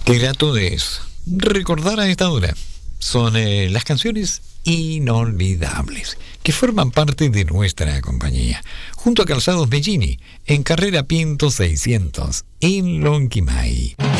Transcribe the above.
Qué grato es recordar a esta hora. Son las canciones inolvidables que forman parte de nuestra compañía. Junto a Calzados Bellini, en Carrera Pinto 600, en Lonquimay.